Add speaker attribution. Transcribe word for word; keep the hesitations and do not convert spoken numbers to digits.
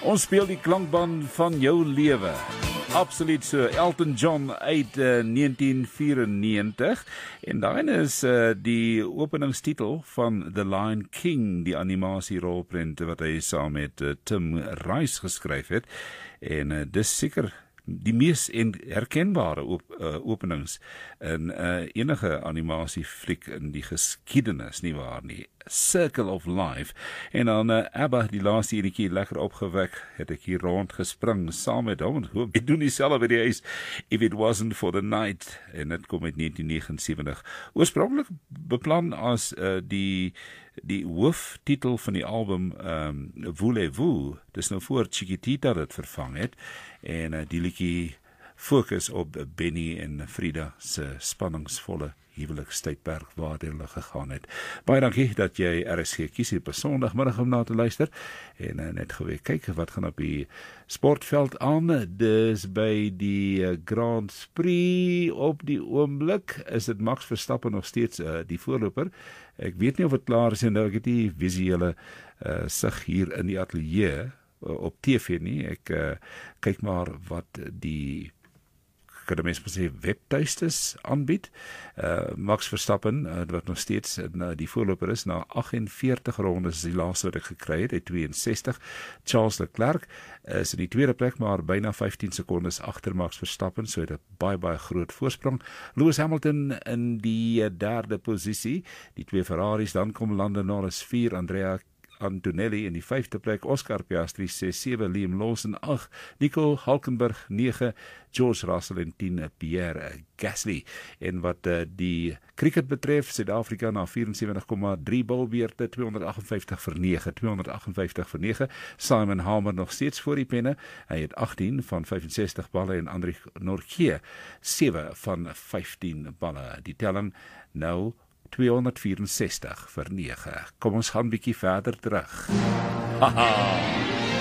Speaker 1: Ons speel die klankband van jou lewe. Absoluut so. Elton John uit uh, negentien vyfennegentig en daarin is uh, die openingstitel van The Lion King, die animasierolprent wat hy saam met uh, Tim Rice geskryf het. En uh, dis seker die mees herkenbare op, uh, openings in uh, enige animasiefliek in die geskiedenis, nie waar nie. Circle of Life. En dan uh, ABBA, die laaste enetjie lekker opgewek, het ek hier rond gespring saam met hom. Ek doen dieselfde by die huis. If It Wasn't for the Night. En dit kom uit negentien negenensewentig. Oorspronklik beplan as uh, die die hooftitel van die album um, Voulez-vous. Dis nou voor Chiquitita dit vervang het. En uh, die liedjie fokus op Benny en Frida se spanningsvolle huwelikstydperk waar hulle gegaan het. Baie dankie dat jy R S G kies hier op Sondagmiddag om na te luister. En uh, net geweet, kyk wat gaan op die sportveld aan. Dis by die uh, Grand Prix op die oomblik. Is dit Max Verstappen nog steeds uh, die voorloper? Ek weet nie of dit klaar is en nou ek het die visuele uh, sig hier in die ateljee uh, op T V nie. Ek uh, kyk maar wat die kan die mens maar sê webtuistes aanbied. Uh, Max Verstappen, uh, wat nog steeds uh, die voorloper is, na agt-en-veertig rondes is die laaste wat ek gekry het, uit tweeënsestig. Charles Leclerc is in die tweede plek, maar byna vyftien sekondes agter Max Verstappen, so het 'n baie, baie groot voorsprong. Lewis Hamilton in die derde posisie, die twee Ferraris, dan kom Lando Norris vier, Andrea Antonelli in die vyfde plek, Oscar Piastri ses sewe, Liam Lawson agt, Nico Hulkenberg nege, George Russell en tien, Pierre Gasly. En wat uh, die cricket betref, Suid-Afrika na vierensewentig komma drie balbeurte, tweehonderdagtenvyftig vir nege, tweehonderdagtenvyftig vir nege. Simon Harmer nog steeds voor die penne. Hy het agttien van vyfensestig balle en André Nortje sewe van vyftien balle. Die telling nou tweehonderdvierensestig vir nege. Kom ons gaan bietjie verder terug. Haha.